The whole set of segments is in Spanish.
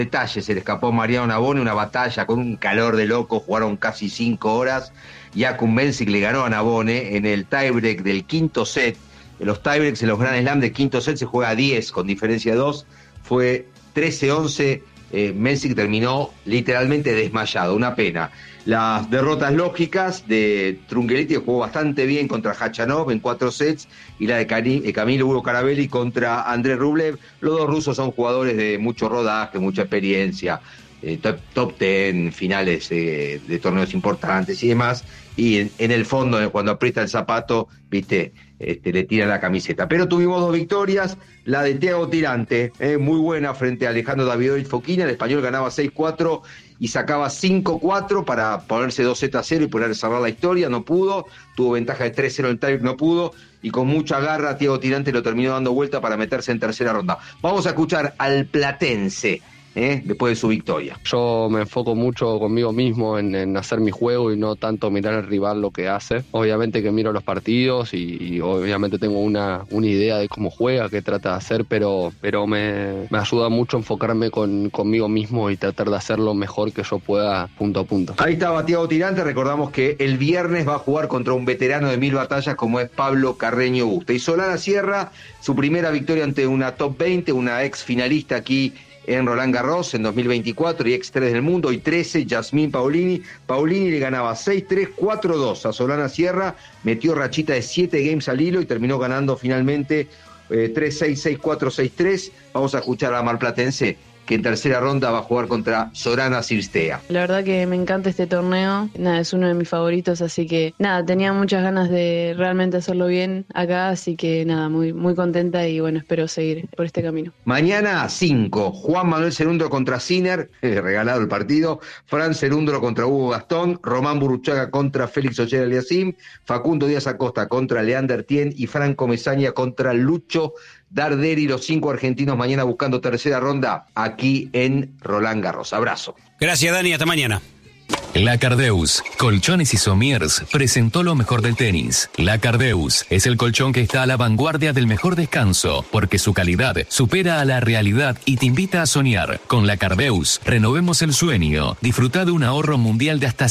Detalle, se le escapó a Mariano Navone, una batalla con un calor de loco, jugaron casi 5 horas. Jakub Mensik le ganó a Navone en el tiebreak del quinto set. En los tiebreaks en los Grand Slam del quinto set se juega a 10 con diferencia de 2. Fue 13-11. Mensik terminó literalmente desmayado, una pena. Las derrotas lógicas de Trungelliti, que jugó bastante bien contra Khachanov en 4 sets, y la de Camilo Hugo Carabelli contra Andrés Rublev. Los dos rusos son jugadores de mucho rodaje, mucha experiencia, top 10, finales de torneos importantes y demás, y en el fondo, cuando aprieta el zapato, viste, le tira la camiseta. Pero tuvimos 2 victorias, la de Thiago Tirante, muy buena frente a Alejandro Davidovich Fokina. El español ganaba 6-4 y sacaba 5-4 para ponerse 2-0 y poder cerrar la historia, no pudo, tuvo ventaja de 3-0 en el tie, no pudo, y con mucha garra Thiago Tirante lo terminó dando vuelta para meterse en tercera ronda. Vamos a escuchar al platense, después de su victoria. Yo me enfoco mucho conmigo mismo en hacer mi juego y no tanto mirar al rival lo que hace. Obviamente que miro los partidos y obviamente tengo una idea de cómo juega, qué trata de hacer, pero me ayuda mucho enfocarme conmigo mismo y tratar de hacer lo mejor que yo pueda punto a punto. Ahí estaba Thiago Tirante. Recordamos que el viernes va a jugar contra un veterano de 1000 batallas como es Pablo Carreño Busta. Y Solana Sierra, su primera victoria ante una top 20, una ex finalista aquí en Roland Garros en 2024 y ex 3 del mundo, y 13, Yasmín Paolini. Paolini le ganaba 6-3, 4-2 a Solana Sierra, metió rachita de 7 games al hilo y terminó ganando finalmente 3-6, 6-4, 6-3. Vamos a escuchar a Marplatense, que en tercera ronda va a jugar contra Sorana Cirstea. La verdad que me encanta este torneo, es uno de mis favoritos, así que tenía muchas ganas de realmente hacerlo bien acá, así que muy, muy contenta y bueno, espero seguir por este camino. Mañana 5, Juan Manuel Cerúndolo contra Sinner, regalado el partido, Fran Cerúndolo contra Hugo Gastón, Román Burruchaga contra Félix Oller-Aliassime, Facundo Díaz Acosta contra Leander Tien y Franco Mesaña contra Lucho Darderi, los 5 argentinos mañana buscando tercera ronda aquí en Roland Garros. Abrazo. Gracias, Dani, hasta mañana. La Cardeus, Colchones y Somiers, presentó lo mejor del tenis. La Cardeus es el colchón que está a la vanguardia del mejor descanso, porque su calidad supera a la realidad y te invita a soñar. Con La Cardeus, renovemos el sueño. Disfruta de un ahorro mundial de hasta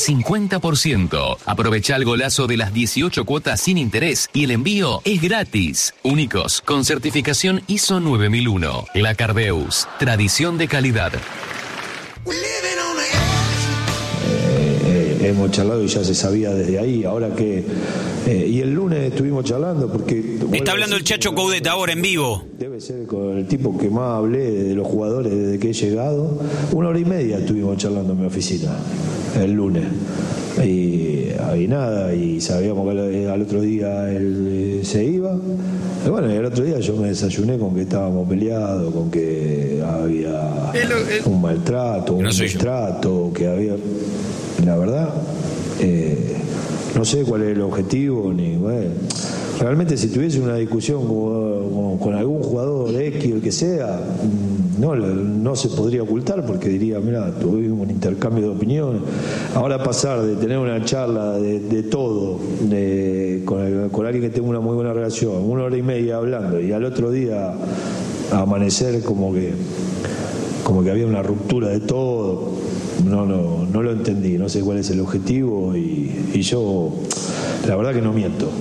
50%. Aprovecha el golazo de las 18 cuotas sin interés y el envío es gratis. Únicos, con certificación ISO 9001. La Cardeus, tradición de calidad. Hemos charlado y ya se sabía desde ahí. Ahora que y el lunes estuvimos charlando porque está hablando el Chacho Coudet ahora en vivo. Debe ser con el tipo que más hablé de los jugadores desde que he llegado. 1 hora y media estuvimos charlando en mi oficina el lunes y nada, y sabíamos que al otro día él se iba. Y bueno, y el otro día yo me desayuné con que estábamos peleados, con que había un maltrato, un destrato, que había... La verdad, no sé cuál es el objetivo, ni bueno, realmente si tuviese una discusión con algún jugador X, el que sea, no se podría ocultar, porque diría, mira, tuvimos un intercambio de opiniones. Ahora pasar de tener una charla de todo, con alguien que tenga una muy buena relación, 1 hora y media hablando, y al otro día amanecer como que había una ruptura de todo. No lo entendí, no sé cuál es el objetivo y yo la verdad que no miento.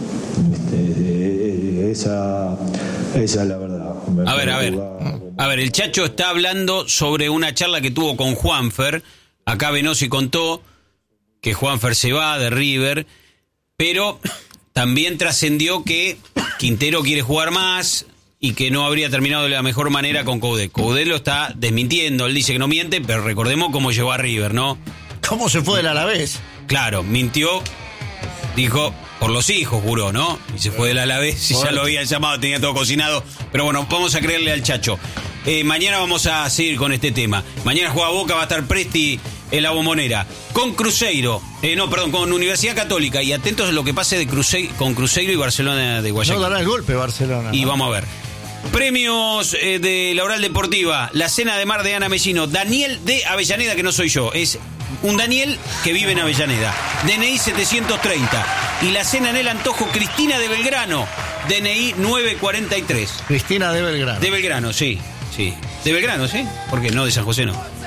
Esa es la verdad. A ver, el Chacho está hablando sobre una charla que tuvo con Juanfer. Acá Venosi contó que Juanfer se va de River, pero también trascendió que Quintero quiere jugar más y que no habría terminado de la mejor manera con Coudet. Coudet lo está desmintiendo, él dice que no miente, pero recordemos cómo llegó a River, ¿no? ¿Cómo se fue del Alavés? Claro, mintió, dijo, por los hijos, juró, ¿no? Y se fue del Alavés y ya lo habían llamado, tenía todo cocinado. Pero bueno, vamos a creerle al Chacho. Mañana vamos a seguir con este tema. Mañana juega Boca, va a estar Presti en la Bombonera. Con Cruzeiro, con Universidad Católica. Y atentos a lo que pase con Cruzeiro y Barcelona de Guayaquil. No dará el golpe Barcelona, ¿no? Y vamos a ver. Premios de la Oral Deportiva, la cena de mar de Ana Mellino, Daniel de Avellaneda, que no soy yo, es un Daniel que vive en Avellaneda, DNI 730, y la cena en el antojo, Cristina de Belgrano, DNI 943. Cristina de Belgrano. De Belgrano, sí. De Belgrano, ¿sí? ¿Por qué? No, de San José no.